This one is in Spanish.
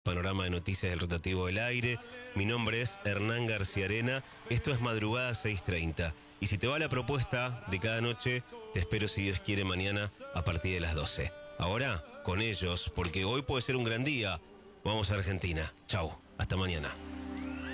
Panorama de noticias del rotativo del aire. Mi nombre es Hernán García Arena. Esto es Madrugada 6:30. Y si te va la propuesta de cada noche, te espero, si Dios quiere, mañana a partir de las 12. Ahora, con ellos, porque hoy puede ser un gran día. Vamos a Argentina. Chau. Hasta mañana.